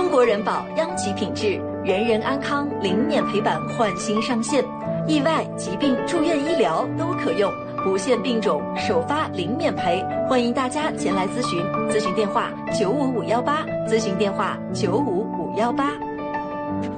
国人保央企品质，人人安康零免赔版换新上线，意外、疾病、住院医疗都可用，不限病种，首发零免赔，欢迎大家前来咨询。咨询电话95518，咨询电话95518。